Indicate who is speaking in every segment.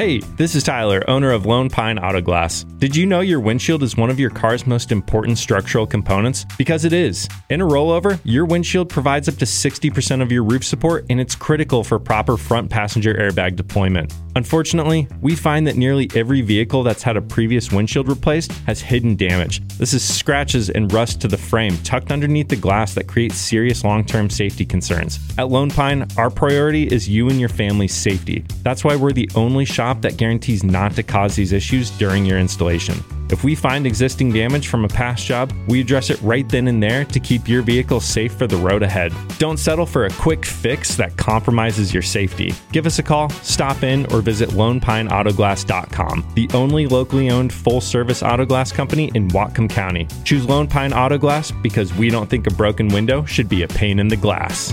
Speaker 1: Hey, this is Tyler, owner of Lone Pine Auto Glass. Did you know your windshield is one of your car's most important structural components? Because it is. In a rollover, your windshield provides up to 60% of your roof support, and it's critical for proper front passenger airbag deployment. Unfortunately, we find that nearly every vehicle that's had a previous windshield replaced has hidden damage. This is scratches and rust to the frame tucked underneath the glass that creates serious long-term safety concerns. At Lone Pine, our priority is you and your family's safety. That's why we're the only shop that guarantees not to cause these issues during your installation. If we find existing damage from a past job, we address it right then and there to keep your vehicle safe for the road ahead. Don't settle for a quick fix that compromises your safety. Give us a call, stop in, or visit LonePineAutoGlass.com, the only locally owned full-service auto glass company in Whatcom County. Choose Lone Pine Auto Glass because we don't think a broken window should be a pain in the glass.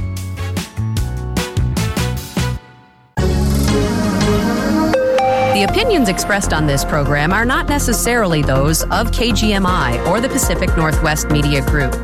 Speaker 2: The opinions expressed on this program are not necessarily those of KGMI or the Pacific Northwest Media Group.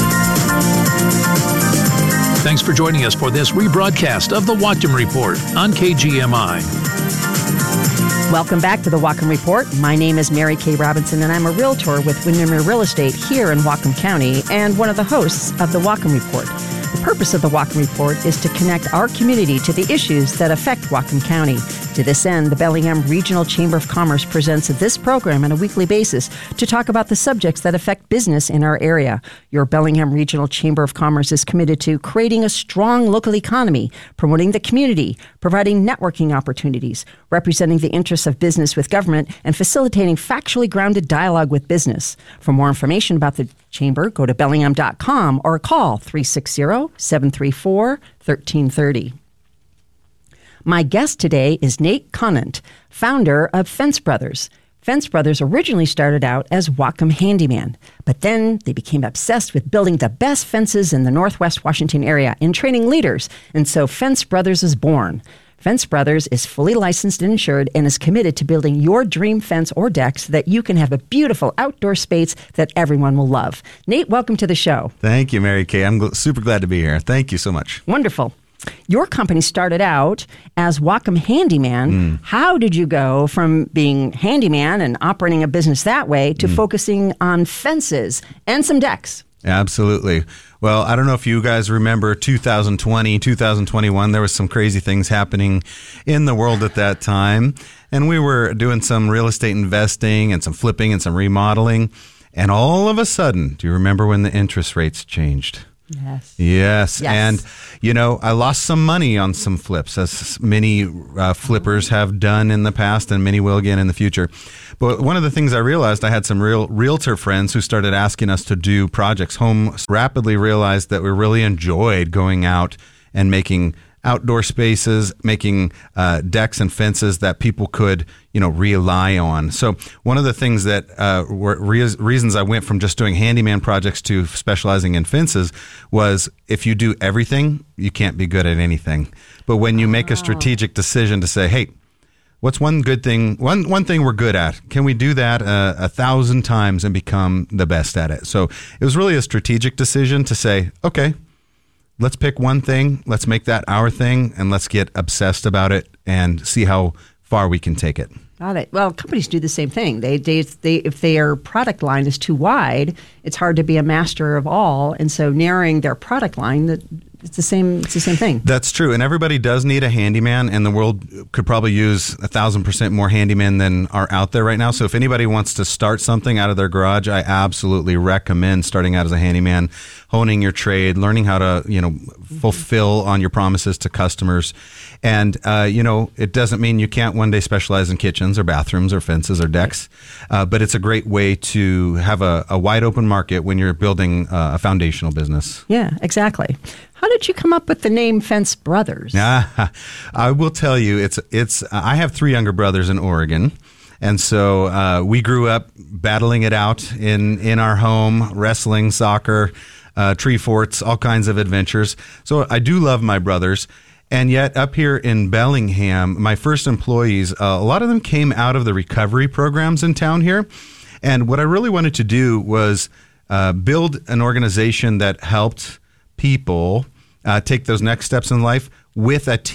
Speaker 3: Thanks for joining us for this rebroadcast of the Whatcom Report on KGMI.
Speaker 4: Welcome back to the Whatcom Report. My name is Mary Kay Robinson, and I'm a realtor with Windermere Real Estate here in Whatcom County and one of the hosts of the Whatcom Report. The purpose of the Whatcom Report is to connect our community to the issues that affect Whatcom County. To this end, the Bellingham Regional Chamber of Commerce presents this program on a weekly basis to talk about the subjects that affect business in our area. Your Bellingham Regional Chamber of Commerce is committed to creating a strong local economy, promoting the community, providing networking opportunities, representing the interests of business with government, and facilitating factually grounded dialogue with business. For more information about the Chamber, go to bellingham.com or call 360-734-1330. My guest today is Nate Conant, founder of Fence Brothers. Fence Brothers originally started out as Whatcom Handyman, but then they became obsessed with building the best fences in the Northwest Washington area and training leaders, and so Fence Brothers is born. Fence Brothers is fully licensed and insured and is committed to building your dream fence or deck so that you can have a beautiful outdoor space that everyone will love. Nate, welcome to the show.
Speaker 5: Thank you, Mary Kay. I'm super glad to be here. Thank you so much.
Speaker 4: Wonderful. Your company started out as Whatcom Handyman. How did you go from being handyman and operating a business that way to focusing on fences and some decks?
Speaker 5: Absolutely. Well, I don't know if you guys remember 2020, 2021, there was some crazy things happening in the world at that time. And we were doing some real estate investing and some flipping and some remodeling. And all of a sudden, do you remember when the interest rates changed? Yes. And, you know, I lost some money on some flips, as many flippers have done in the past and many will again in the future. But one of the things I realized, I had some realtor friends who started asking us to do projects. Home rapidly realized that we really enjoyed going out and making outdoor spaces, making decks and fences that people could, you know, rely on. So one of the things that were reasons I went from just doing handyman projects to specializing in fences was if you do everything, you can't be good at anything. But when you make a strategic decision to say, hey, what's one good thing, one thing we're good at? Can we do that 1,000 times and become the best at it? So it was really a strategic decision to say, okay, let's pick one thing, let's make that our thing, and let's get obsessed about it and see how far we can take it.
Speaker 4: Got it. Well, companies do the same thing. They if their product line is too wide, it's hard to be a master of all, and so narrowing their product line, it's the same thing.
Speaker 5: That's true, and everybody does need a handyman, and the world could probably use 1,000% more handymen than are out there right now. So if anybody wants to start something out of their garage, I absolutely recommend starting out as a handyman, honing your trade, learning how to, you know, fulfill on your promises to customers. And, you know, it doesn't mean you can't one day specialize in kitchens or bathrooms or fences or decks, but it's a great way to have a wide open market when you're building a foundational business.
Speaker 4: Yeah, exactly. How did you come up with the name Fence Brothers?
Speaker 5: I will tell you, it's. I have 3 younger brothers in Oregon. And so we grew up battling it out in our home, wrestling, soccer, tree forts, all kinds of adventures. So I do love my brothers. And yet up here in Bellingham, my first employees, a lot of them came out of the recovery programs in town here. And what I really wanted to do was build an organization that helped people take those next steps in life with a team